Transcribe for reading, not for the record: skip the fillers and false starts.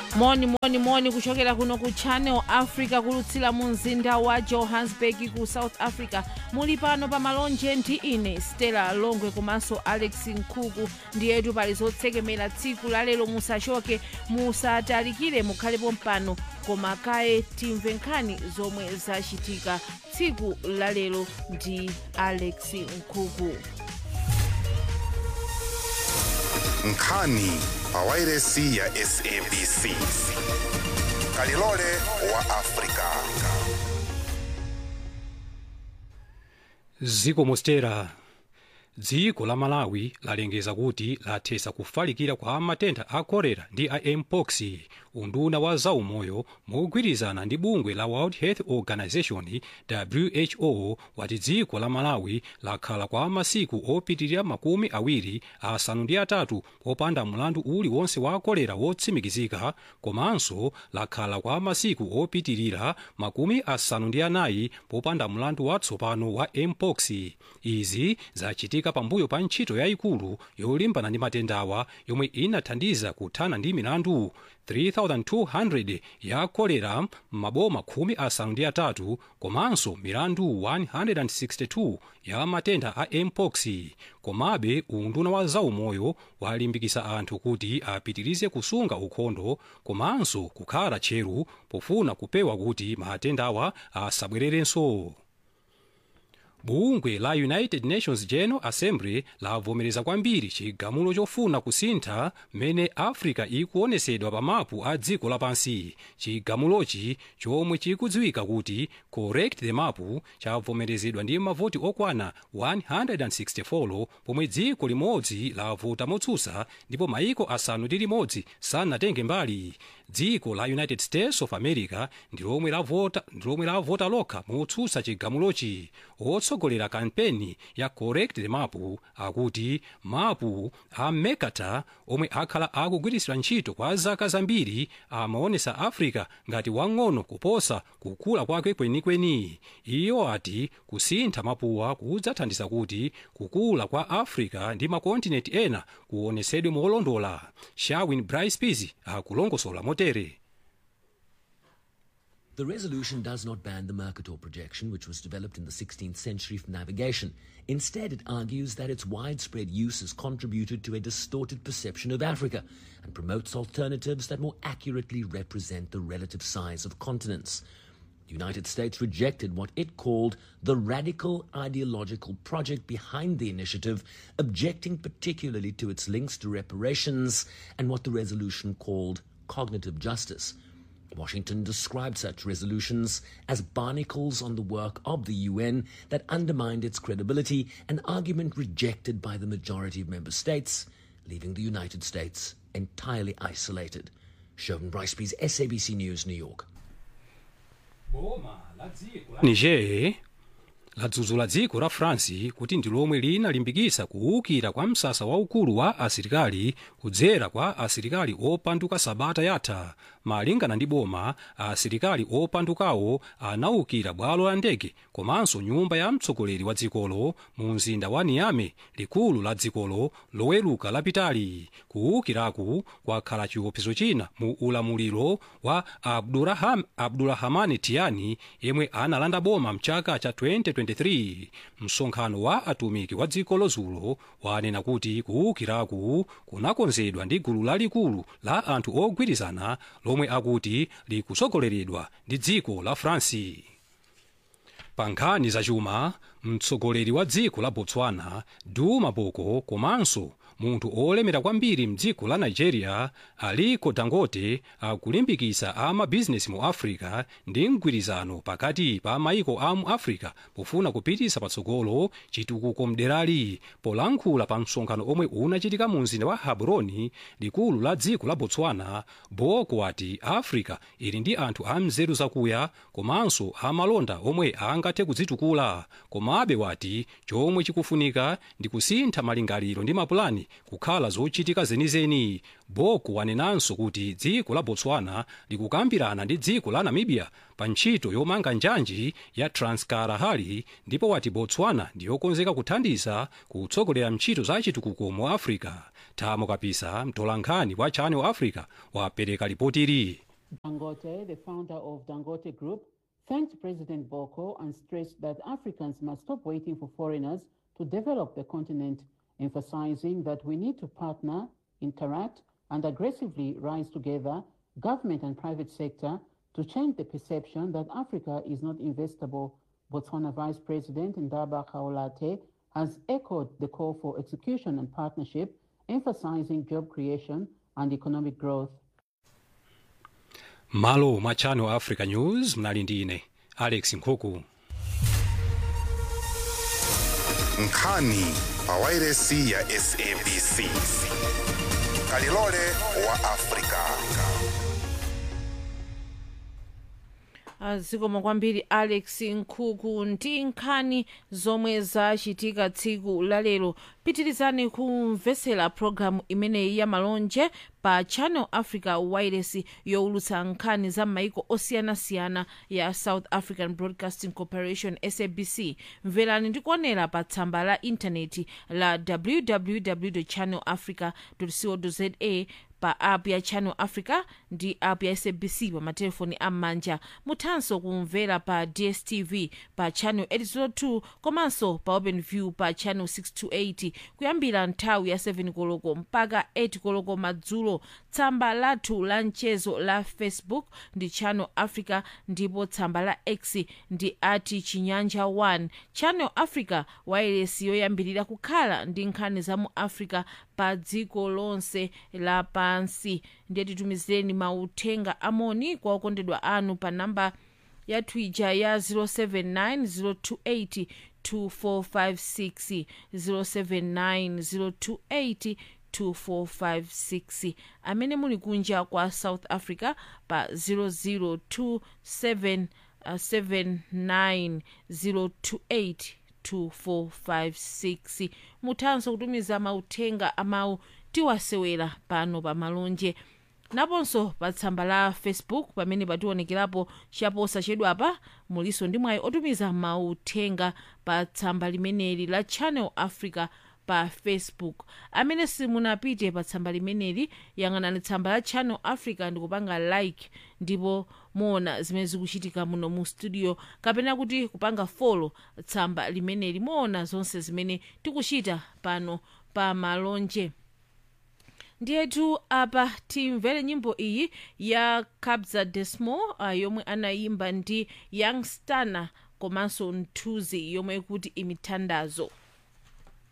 moni kuchokera kuno ku Channel Africa kulutsira mu mzinda wa Johannesburg ku South Africa. Muli pano pa malonje ndi ine Stella Longwe komanso Alex Nkhuku. Ndiyetu pali zotsekemera tsiku la lero, musachoke musatalikire, mukhalepo mpano koma kaye timve nkhani zomwe zachitika tsiku la lero ndi Alex Nkhuku. Nkhani pawairesi ya SABC. Kalilole wa Afrika. Ziko mostera. Dziko la Malawi lalengeza kuti lathesa kufalikira kwa matenda a kolera ndi a mpox. Unduna wa zaumoyo mogwirizana ndi bungwe la World Health Organization WHO wati dziko la Malawi lakhala kwa masiku opitirira 23 popanda mlandu uliwonse wa kolera wotsimikizika, komanso lakhala kwa masiku opitirira 54 popanda mlandu watsopano wa mpox. Izi zachitika pambuyo pa ntchito yayikulu yolimbana ndi matendawa yomwe inathandiza kuthana ndi milandu 3200 ya kolera maboma 13 komanso milandu 162 ya matenda a mpox. Komabe unduna wa zaumoyo walimbikitsa anthu kuti apitirize kusunga ukhondo komanso kukhala tcheru pofuna kupewa kuti matendawa asabwererenso. Bungwe la United Nations General Assembly lavomereza kwambiri chigamulo chofuna kusintha mmene Africa ikuonesedwa pa mapu a dziko lapansi. Chigamulochi chomwe chikudziwika kuti Correct the Map chavomerezedwa ndi mavoti okwana 164 pomwe dziko limodzi lavota motsutsa ndipo maiko asanu ndi limodzi sanatenge mbali. Dziko la United States of America ndilomwe lavota lokha motsutsa chigamulochi. Otsogolera kampeni ya Correct the Map akuti mapu a Mercator omwe akhala akugwiritsidwa ntchito kwa zaka zambiri amaonesa Africa ngati wang'ono kuposa kukula kwake kwenikweni. Iyo ati kusintha mapuwa kudzathandiza kuti kukula kwa Africa ndi makontinenti ena kuonesedwe molondola. Sherwin Bryce Pease akulongosola motere. The resolution does not ban the Mercator projection, which was developed in the 16th century for navigation. Instead, it argues that its widespread use has contributed to a distorted perception of Africa and promotes alternatives that more accurately represent the relative size of continents. The United States rejected what it called the radical ideological project behind the initiative, objecting particularly to its links to reparations and what the resolution called cognitive justice. Washington described such resolutions as barnacles on the work of the UN that undermined its credibility, an argument rejected by the majority of member states, leaving the United States entirely isolated. Sherwin Bryce-Pease, SABC News, New York. Niger ladzudzula dziko la France kuti ndilomwe linalimbikitsa kuwukira kwa msasa waukulu wa asilikali kudzera kwa asilikali opanduka sabata yatha. Malingana ndi boma, asilikali opandukawo anawukira bwalo la ndege komanso nyumba ya mtsogoleri wa dzikolo mu mzinda wa Niamey, likulu la dzikolo, loweruka lapitali. Kuwukiraku kwakhala chiopsezo china mu ulamuliro wa Abdurahmane Tiani yemwe analanda boma mchaka cha 2023. Msonkhano wa atumiki wa dzikolo dzulo wanena kuti kuwukiraku kunakonzedwa ndi gulu lalikulu la anthu ogwirizana lomwe akuti likusogoleredwa ndi dziko la France. Pa nkhani zachuma, mtsogoleri wa dziko la Botswana Duma Boko komanso munthu olemera kwambiri mdziko la Nigeria Aliko Dangote akulimbikitsa amabizinesi mu Africa ndi mgwirizano pakati pa maiko a mu Africa pofuna kupititsa patsogolo chitukuko mderali. Polankhula pa msonkhano omwe unachitika mu mzinda wa Gaborone, likulu la dziko la Botswana, Boko ati Africa ili ndi anthu amzeru zakuya komanso amalonda omwe angathe kudzitukula. Komabe wati chomwe chikufunika ndi kusintha malingaliro ndi mapulani kukhala zochitika zenizeni. Boko wanenanso kuti dziko la Botswana likukambirana ndi dziko la Namibia pa ntchito yomanga njanji ya Trans-Kalahari, ndipo wati Botswana ndiyokonzeka kuthandiza kutsogolera ntchito za chitukuko mu Africa. Thamo Kapisa mtolankhani wa Channel Africa wapereka ripoti ili. Dangote, the founder of Dangote Group, thanked President Boko and stressed that Africans must stop waiting for foreigners to develop the continent, emphasizing that we need to partner, interact, and aggressively rise together, government and private sector, to change the perception that Africa is not investable. Botswana Vice President Ndaba Kaolate has echoed the call for execution and partnership, emphasizing job creation and economic growth. Malo mwa Channel Africa News mnali ndine Alex Nkhuku. Nkhani pawairesi ya SABC. Kalilole wa Afrika. Zikomo kwambiri Alex Nkhuku ndi nkhani zomwe zachitika tsiku lalero. Pitirizani kumvetsera programu imeneyi ya malonje pa Channel Africa Wireless youlutsa nkhani za maiko osiyanasiyana ya South African Broadcasting Corporation SABC. Mverani ndi kuonera pa tsamba la intaneti la www.channelafrica.co.za, pa app ya Channel Africa ndi app ya SABC pa matelefoni am'manja. Muthanso kumvera pa DSTV pa channel 802 komanso pa OpenView pa channel 628 kuyambira nthawi ya 7 koloko mpaka 8 koloko madzulo. Tsamba lathu la mchezo la Facebook ndi Channel Africa ndipo tsamba la X ndi @chinyanja1. Channel Africa wireless yoyambirira kukhala ndi nkhani za mu Africa pa dziko lonse la pansi. Ndiye titumizireni mauthenga amoni kwa okondedwa anu pa namba ya Twitter ya 079 028 2456 amene muli kunja kwa South Africa pa 00277 028 2456. Muthanso kutumiza mauthenga amawu tiwasewera pano pa malonje. Naponso pa tsamba la Facebook pamene pationekerapo chaposa chedwapa muliso ndi mwayi otumiza mauthenga pa tsamba limeneli la Channel Africa pa Facebook. Amene simunapite pa tsamba limeneli yang'anani tsamba la Channel Africa ndikupanga like ndipo muona zimene zikuchitika muno mu studio, kapena kuti kupanga follow tsamba limeneli muona zonse zimene tikuchita pano pa malonje. Ndiyetu apa timvere nyimbo iyi ya Kabza De Small yomwe anayimba ndi Young Stunna komanso Mthunzi yomwe kuti imithandazo.